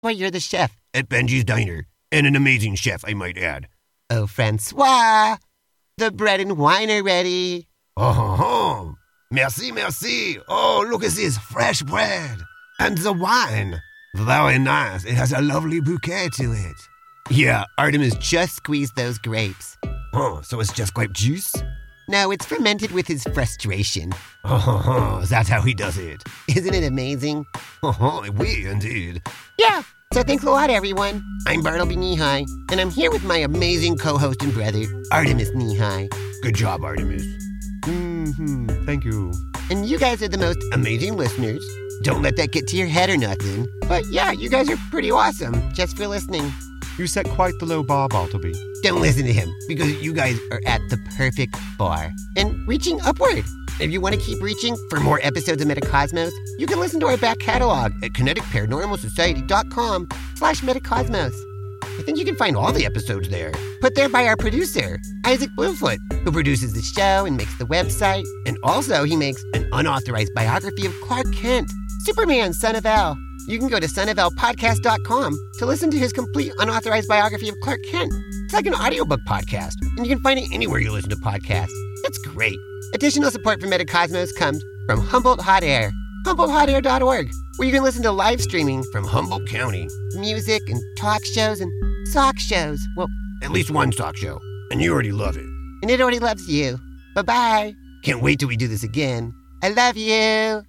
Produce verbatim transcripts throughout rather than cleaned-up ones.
Why, you're the chef. At Benji's Diner. And an amazing chef, I might add. Oh, Francois, the bread and wine are ready. Oh, ho, ho. Merci, merci. Oh, look at this fresh bread. And the wine. Very nice. It has a lovely bouquet to it. Yeah, Artemis just squeezed those grapes. Oh, so it's just grape juice? No, it's fermented with his frustration. Oh, ho, ho. That's how he does it. Isn't it amazing? Oh, ho. Oui, indeed. Yeah, so thanks a lot, everyone. I'm Bartleby Knee-High, and I'm here with my amazing co-host and brother, Artemis Knee-High. Good job, Artemis. Mm-hmm. Thank you. And you guys are the most amazing listeners. Don't let that get to your head or nothing. But yeah, you guys are pretty awesome just for listening. You set quite the low bar, Bartleby. Don't listen to him, because you guys are at the perfect bar and reaching upward. If you want to keep reaching for more episodes of Metacosmos, you can listen to our back catalog at kinetic paranormal society dot com slash metacosmos. I think you can find all the episodes there, put there by our producer, Isaac Bluefoot, who produces the show and makes the website. And also, he makes an unauthorized biography of Clark Kent, Superman, Son of El. You can go to son of el podcast dot com to listen to his complete unauthorized biography of Clark Kent. It's like an audiobook podcast, and you can find it anywhere you listen to podcasts. It's great. Additional support for Metacosmos comes from Humboldt Hot Air, humboldt hot air dot org, where you can listen to live streaming from Humboldt County, music and talk shows and sock shows. Well, at least one sock show, and you already love it. And it already loves you. Bye-bye. Can't wait till we do this again. I love you.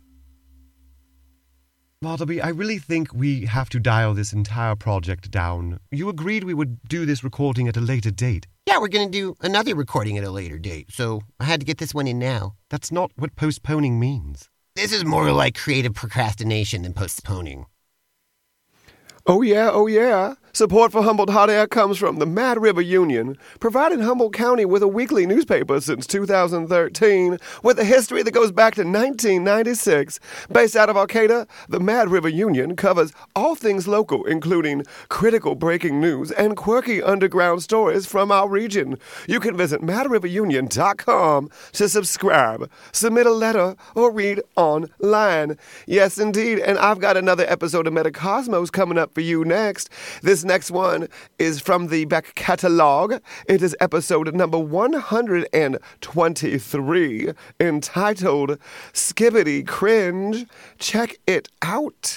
Bartleby, I really think we have to dial this entire project down. You agreed we would do this recording at a later date. Yeah, we're going to do another recording at a later date, so I had to get this one in now. That's not what postponing means. This is more like creative procrastination than postponing. Oh yeah, oh yeah. Support for Humboldt Hot Air comes from the Mad River Union, providing Humboldt County with a weekly newspaper since two thousand thirteen, with a history that goes back to nineteen ninety-six. Based out of Arcata, the Mad River Union covers all things local, including critical breaking news and quirky underground stories from our region. You can visit mad river union dot com to subscribe, submit a letter, or read online. Yes, indeed, and I've got another episode of Metacosmos coming up for you next. This next one is from the back catalog. It is episode number one hundred twenty-three, entitled Skibbity Cringe. Check it out.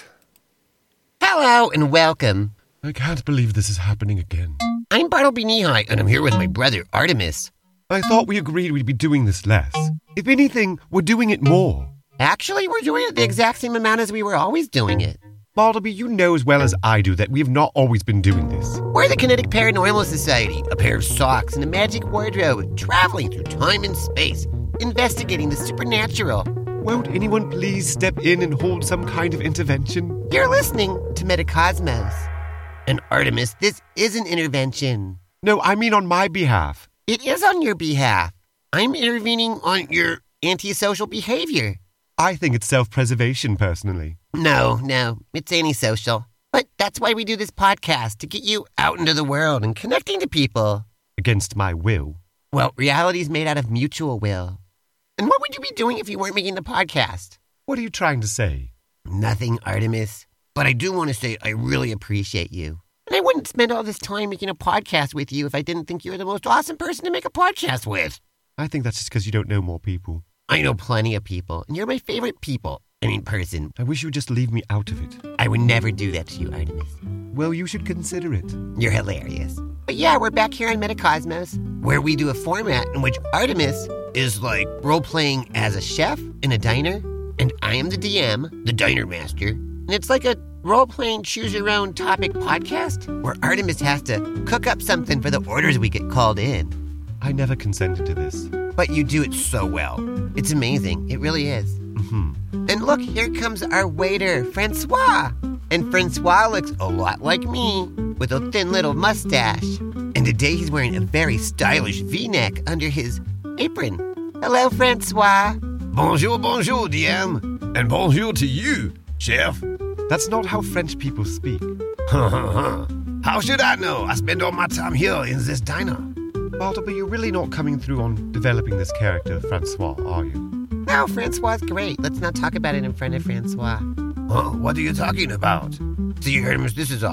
Hello and welcome. I can't believe this is happening again. I'm Bartleby Knee-High, and I'm here with my brother, Artemis. I thought we agreed we'd be doing this less. If anything, we're doing it more. Actually, we're doing it the exact same amount as we were always doing it. Bartleby, you know as well as I do that we have not always been doing this. We're the Kinetic Paranormal Society, a pair of socks and a magic wardrobe, traveling through time and space, investigating the supernatural. Won't anyone please step in and hold some kind of intervention? You're listening to Metacosmos. And Artemis, this is an intervention. No, I mean on my behalf. It is on your behalf. I'm intervening on your antisocial behavior. I think it's self-preservation, personally. No, no, it's antisocial. But that's why we do this podcast, to get you out into the world and connecting to people. Against my will. Well, reality's made out of mutual will. And what would you be doing if you weren't making the podcast? What are you trying to say? Nothing, Artemis. But I do want to say I really appreciate you. And I wouldn't spend all this time making a podcast with you if I didn't think you were the most awesome person to make a podcast with. I think that's just because you don't know more people. I know plenty of people, and you're my favorite people. I mean, person. I wish you would just leave me out of it. I would never do that to you, Artemis. Well, you should consider it. You're hilarious. But yeah, we're back here on Metacosmos, where we do a format in which Artemis is like role-playing as a chef in a diner, and I am the D M, the diner master, and it's like a role-playing choose-your-own-topic podcast where Artemis has to cook up something for the orders we get called in. I never consented to this. But you do it so well. It's amazing. It really is. Mm-hmm. And look, here comes our waiter, Francois. And Francois looks a lot like me, with a thin little mustache. And today he's wearing a very stylish V-neck under his apron. Hello, Francois. Bonjour, bonjour, D M. And bonjour to you, chef. That's not how French people speak. How should I know? I spend all my time here in this diner. Bartleby, you're really not coming through on developing this character, Francois, are you? No, Francois is great. Let's not talk about it in front of Francois. Huh? What are you talking about? So you heard him. This is